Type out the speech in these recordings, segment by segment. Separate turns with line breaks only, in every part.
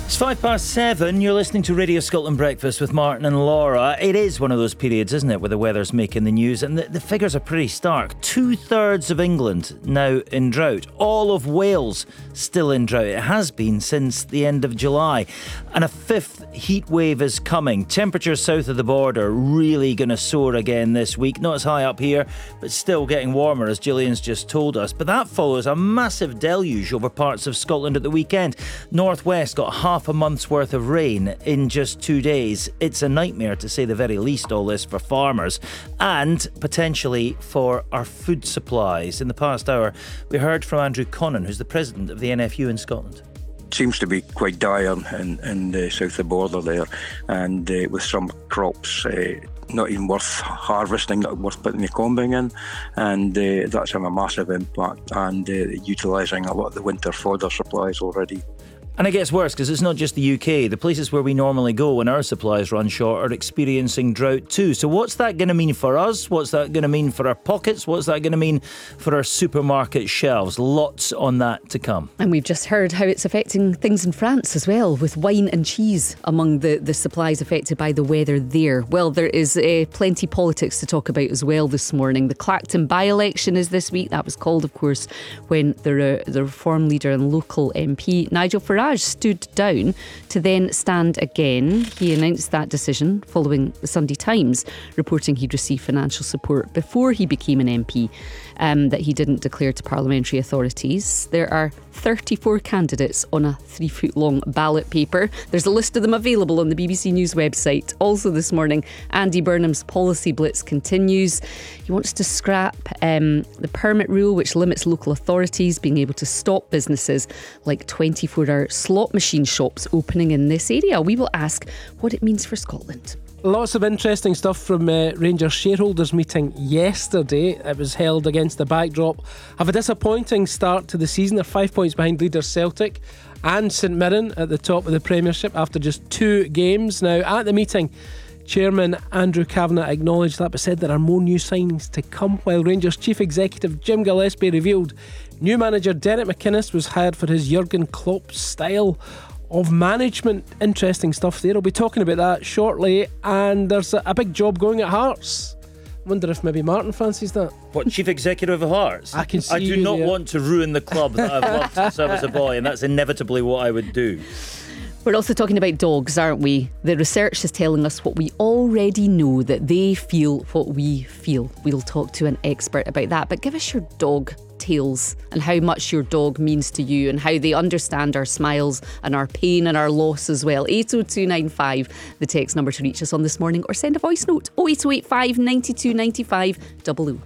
It's 7:05. You're listening to Radio Scotland Breakfast with Martin and Laura. It is one of those periods, isn't it, where the weather's making the news, and the figures are pretty stark. 2/3 of England now in drought. All of Wales still in drought. It has been since the end of July. And a fifth heat wave is coming. Temperatures south of the border really going to soar again this week. Not as high up here, but still getting warmer, as Gillian's just told us. But that follows a massive deluge over parts of Scotland at the weekend. Northwest got half a month's worth of rain in just 2 days. It's a nightmare, to say the very least, all this for farmers and potentially for our food supplies. In the past hour, we heard from Andrew Connon, who's the president of the NFU in Scotland.
Seems to be quite dire in the south of the border there, and with some crops not even worth harvesting, not worth putting the combing in, and that's having a massive impact, and utilising a lot of the winter fodder supplies already.
And it gets worse because it's not just the UK. The places where we normally go when our supplies run short are experiencing drought too. So what's that going to mean for us? What's that going to mean for our pockets? What's that going to mean for our supermarket shelves? Lots on that to come.
And we've just heard how it's affecting things in France as well, with wine and cheese among the supplies affected by the weather there. Well, there is plenty politics to talk about as well this morning. The Clacton by-election is this week. That was called, of course, when the Reform leader and local MP, Nigel Farage, stood down to then stand again. He announced that decision following the Sunday Times reporting he'd received financial support before he became an MP that he didn't declare to parliamentary authorities. There are 34 candidates on a 3-foot-long ballot paper. There's a list of them available on the BBC News website. Also this morning, Andy Burnham's policy blitz continues. He wants to scrap the permit rule, which limits local authorities being able to stop businesses like 24-hour slot machine shops opening in this area. We will ask what it means for Scotland.
Lots of interesting stuff from Rangers shareholders meeting yesterday. It was held against the backdrop of a disappointing start to the season. They're 5 points behind leaders Celtic and St Mirren at the top of the Premiership after just 2 games. Now, at the meeting, Chairman Andrew Kavanagh acknowledged that, but said there are more new signings to come, while Rangers Chief Executive Jim Gillespie revealed new manager Derek McInnes was hired for his Jurgen Klopp style of management. Interesting stuff there. I'll be talking about that shortly. And there's a big job going at Hearts. Wonder if maybe Martin fancies that.
What, Chief Executive of Hearts?
I can see
I do not want to ruin the club that I've loved since I was a boy, and that's inevitably what I would do.
We're also talking about dogs, aren't we? The research is telling us what we already know, that they feel what we feel. We'll talk to an expert about that. But give us your dog tales and how much your dog means to you and how they understand our smiles and our pain and our loss as well. 80295, the text number to reach us on this morning, or send a voice note 08085 92 95 00.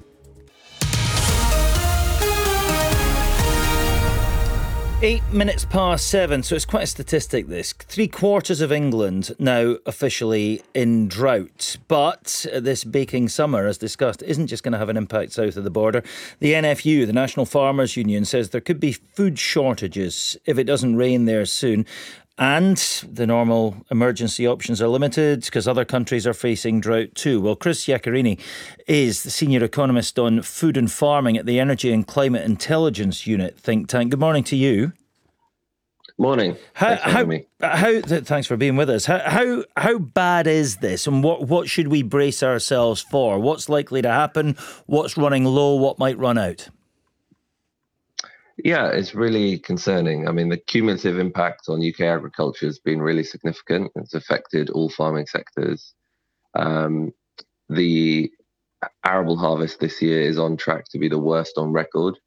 7:08, so it's quite a statistic this. 3/4 of England now officially in drought. But this baking summer, as discussed, isn't just going to have an impact south of the border. The NFU, the National Farmers Union, says there could be food shortages if it doesn't rain there soon. And the normal emergency options are limited because other countries are facing drought too. Well, Chris Iaccarini is the senior economist on food and farming at the Energy and Climate Intelligence Unit think tank. Good morning to you.
Morning.
Thanks for being with us. How bad is this, and what should we brace ourselves for? What's likely to happen? What's running low? What might run out?
Yeah, it's really concerning. I mean, the cumulative impact on UK agriculture has been really significant. It's affected all farming sectors. The arable harvest this year is on track to be the worst on record.